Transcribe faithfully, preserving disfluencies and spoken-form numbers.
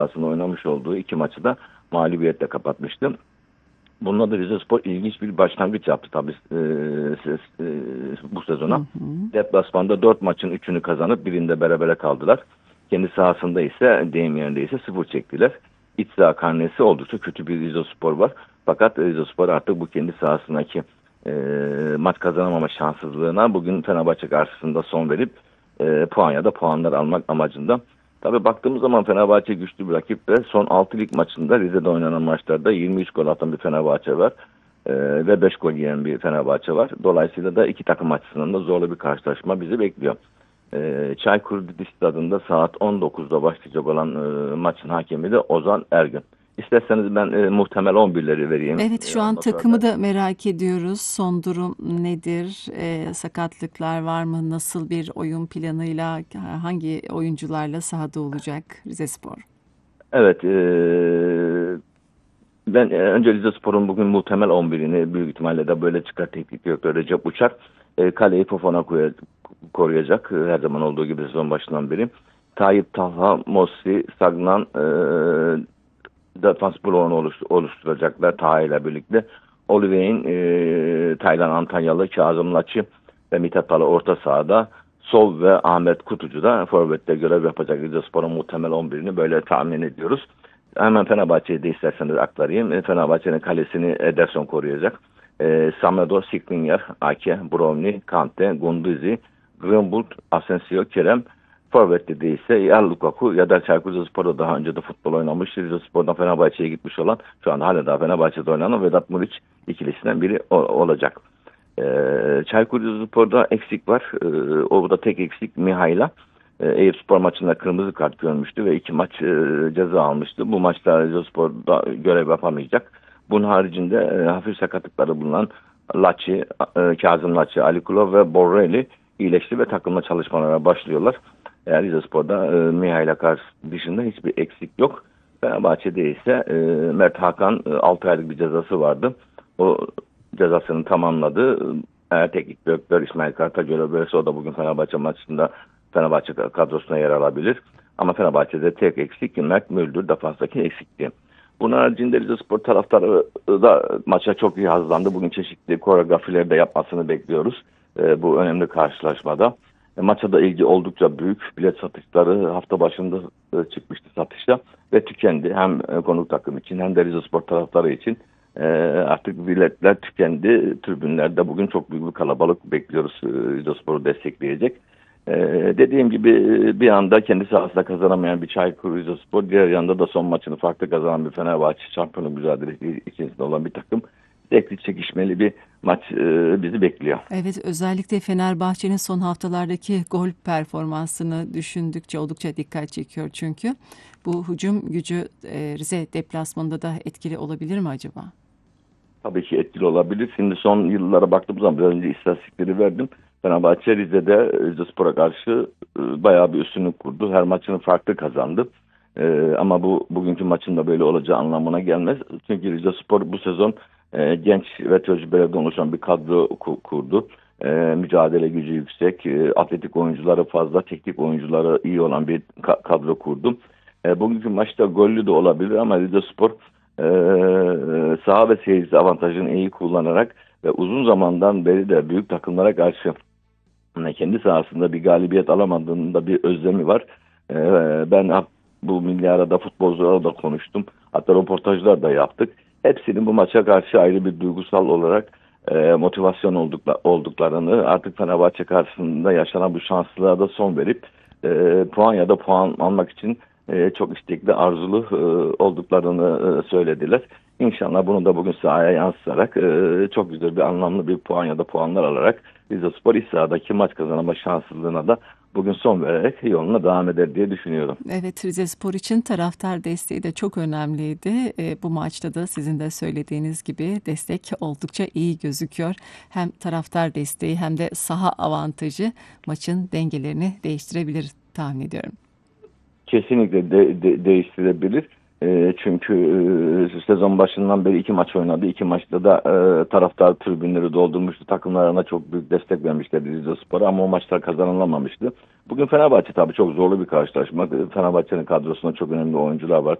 aslında oynamış olduğu iki maçı da mağlubiyetle kapatmıştı. Bununla da Rizespor ilginç bir başlangıç yaptı tabii e, e, bu Hı sezona. hı. Deplasmanda dört maçın üçünü kazanıp birinde berabere kaldılar. Kendi sahasında ise deyim yerinde ise sıfır çektiler. İç saha karnesi oldukça kötü bir Rizespor var. Fakat Rizespor artık bu kendi sahasındaki e, maç kazanamama şanssızlığına bugün Fenerbahçe karşısında son verip e, puan ya da puanlar almak amacında. Tabii baktığımız zaman Fenerbahçe güçlü bir rakip ve son altı lig maçında Rize'de oynanan maçlarda yirmi üç gol atan bir Fenerbahçe var. Ee, ve beş gol yiyen bir Fenerbahçe var. Dolayısıyla da iki takım açısından da zorlu bir karşılaşma bizi bekliyor. Ee, Çaykur Stadında saat on dokuzda başlayacak olan e, maçın hakemi de Ozan Ergün. İsterseniz ben e, muhtemel on birleri vereyim. Evet, E, şu an ondan sonra da takımı da merak ediyoruz. Son durum nedir? Ee, sakatlıklar var mı? Nasıl bir oyun planıyla, hangi oyuncularla sahada olacak Rizespor? evet, e, ben e, önce Rizespor'un bugün muhtemel on birini büyük ihtimalle de böyle çıkar teknik direktör Recep Uçar. E, kaleyi Fofana koruyacak. E, her zaman olduğu gibi sezon başından beri. Tayyip Talha, Mossi, Sagnan e, defans bloğunu oluştur oluşturacaklar Taha ile birlikte. Olivein, e, Taylan Antalyalı, Kazım Laçı ve Mithat Pala orta sahada. Sol ve Ahmet Kutucu da forvette görev yapacak. Rizespor'un muhtemel on birini böyle tahmin ediyoruz. Hemen Fenerbahçe'yi de isterseniz aktarayım. E, Fenerbahçe'nin kalesini Ederson koruyacak. E, Samedo, Skriniar, Ake, Brownie, Kante, Gunduzi, Greenwood, Asensio, Kerem. Forvet'te değilse ya Lukaku ya da Çaykur Rizespor'da daha önce de futbol oynamış. Rizespor'dan Fenerbahçe'ye gitmiş olan, şu anda hala daha Fenerbahçe'de oynanan Vedat Muriç ikilisinden biri o, olacak. Ee, Çaykur Rizespor'da eksik var. Ee, o da tek eksik Mihayla. Ee, Eyüpspor maçında kırmızı kart görmüştü ve iki maç e, ceza almıştı. Bu maçta Rizespor'da görev yapamayacak. Bunun haricinde e, hafif sakatlıkları bulunan Laçi, e, Kazım Laçi, Ali Kulov ve Borrelli iyileşti ve takımla çalışmalara başlıyorlar. Yani Rizespor'da e, Mihayla karşı dışında hiçbir eksik yok. Fenerbahçe'de ise e, Mert Hakan e, altı aylık bir cezası vardı. O cezasını tamamladı. Eğer teknik direktör İsmail Kartal göre böylese o da bugün Fenerbahçe maçında Fenerbahçe kadrosuna yer alabilir. Ama Fenerbahçe'de tek eksik Mert Müldür defanstaki eksikti. Bunun haricinde Rizespor taraftarı da maça çok iyi hazırlandı. Bugün çeşitli koreografileri de yapmasını bekliyoruz. E, bu önemli karşılaşmada. E, maça da ilgi oldukça büyük. Bilet satışları hafta başında e, çıkmıştı satışta ve tükendi. Hem e, konuk takım için hem de Rizespor taraftarı için e, artık biletler tükendi. Tribünlerde bugün çok büyük bir kalabalık bekliyoruz. E, Rizespor'u destekleyecek. Ee, dediğim gibi bir anda kendi sahasında kazanamayan bir Çaykur Rizespor, diğer yanda da son maçını farklı kazanan bir Fenerbahçe, şampiyonluk mücadelesi içerisinde olan bir takım. Zevkli, çekişmeli bir maç e, bizi bekliyor. Evet, özellikle Fenerbahçe'nin son haftalardaki gol performansını düşündükçe oldukça dikkat çekiyor çünkü. Bu hücum gücü e, Rize deplasmanında da etkili olabilir mi acaba? Tabii ki etkili olabilir. Şimdi son yıllara baktığımız zaman biraz önce istatistikleri verdim. Fenerbahçe Rize'de Rizespor'a karşı e, bayağı bir üstünlük kurdu. Her maçını farklı kazandı. E, ama bu bugünkü maçın da böyle olacağı anlamına gelmez. Çünkü Rizespor bu sezon e, genç ve tecrübelerden oluşan bir kadro ku- kurdu. E, mücadele gücü yüksek, e, atletik oyuncuları fazla, teknik oyuncuları iyi olan bir ka- kadro kurdu. E, bugünkü maçta gollü de olabilir ama Rizespor e, saha ve seyirci avantajını iyi kullanarak ve uzun zamandan beri de büyük takımlara karşı yani kendi sahasında bir galibiyet alamadığında bir özlemi var. E, ben bu milli arada futbolcularla da konuştum. Hatta röportajlar da yaptık. Hepsinin bu maça karşı ayrı bir duygusal olarak e, motivasyon oldukla, olduklarını, artık Fenerbahçe karşısında yaşanan bu şanssızlığa da son verip e, puan ya da puan almak için e, çok istekli, arzulu e, olduklarını e, söylediler. İnşallah bunu da bugün sahaya yansıtarak e, çok güzel bir anlamlı bir puan ya da puanlar alarak Rizespor iç sahadaki maç kazanma şanssızlığına da bugün son vererek yoluna devam eder diye düşünüyorum. Evet, Rizespor için taraftar desteği de çok önemliydi. E, bu maçta da sizin de söylediğiniz gibi destek oldukça iyi gözüküyor. Hem taraftar desteği hem de saha avantajı maçın dengelerini değiştirebilir tahmin ediyorum. Kesinlikle de, de, değiştirebilir. E, çünkü e, sezon başından beri iki maç oynadı. İki maçta da e, taraftar tribünleri doldurmuştu. Takımlarına çok büyük destek vermişlerdi Rizespor'a ama o maçlar kazanılamamıştı. Bugün Fenerbahçe tabii çok zorlu bir karşılaşma. Fenerbahçe'nin kadrosunda çok önemli oyuncular var.